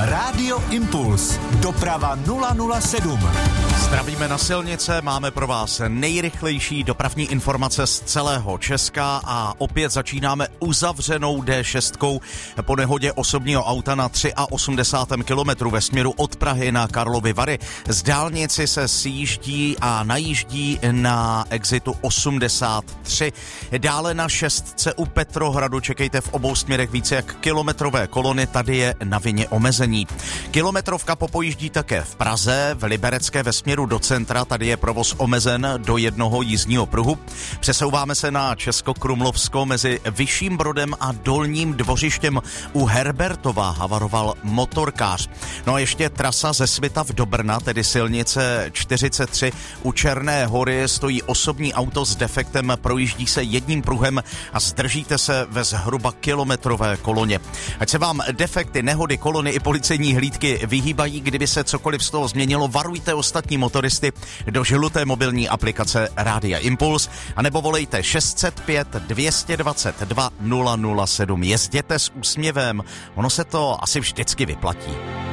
Rádio Impuls. Doprava 007. Zdravíme na silnice, máme pro vás nejrychlejší dopravní informace z celého Česka a opět začínáme uzavřenou D6 po nehodě osobního auta na 83. kilometru ve směru od Prahy na Karlovy Vary. Z dálnici se sjíždí a najíždí na exitu 83. Dále na 6 u Petrohradu čekejte v obou směrech více jak kilometrové kolony, tady je na vině omezení. Kilometrovka popojíždí také v Praze, v Liberecké ve směru do centra, tady je provoz omezen do jednoho jízdního pruhu. Přesouváme se na Českokrumlovsko mezi Vyšším Brodem a Dolním Dvořištěm. U Herbertova havaroval motorkář. No a ještě trasa ze Svitav do Brna, tedy silnice 43. U Černé Hory stojí osobní auto s defektem, projíždí se jedním pruhem a zdržíte se ve zhruba kilometrové koloně. Ať se vám defekty, nehody, kolony i policejní hlídky vyhýbají, kdyby se cokoliv z toho změnilo, varujte ostatní motoristy do žluté mobilní aplikace Rádia Impuls anebo volejte 605 222 007. Jezděte s úsměvem, ono se to asi vždycky vyplatí.